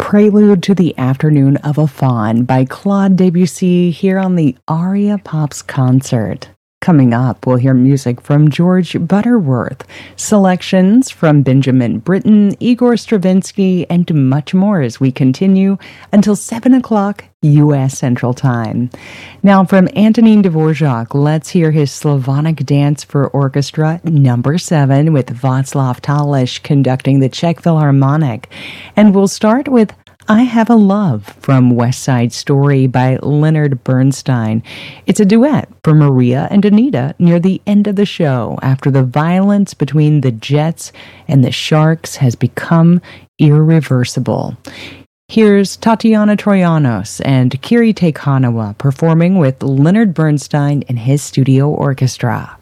Prelude to the Afternoon of a Faun by Claude Debussy here on the Aria Pops concert. Coming up, we'll hear music from George Butterworth, selections from Benjamin Britten, Igor Stravinsky, and much more as we continue until 7 o'clock U.S. Central Time. Now, from Antonin Dvorak, let's hear his Slavonic Dance for Orchestra number 7 with Václav Talish conducting the Czech Philharmonic. And we'll start with I Have a Love from West Side Story by Leonard Bernstein. It's a duet for Maria and Anita near the end of the show after the violence between the Jets and the Sharks has become irreversible. Here's Tatiana Troyanos and Kiri Tekhanawa performing with Leonard Bernstein and his studio orchestra.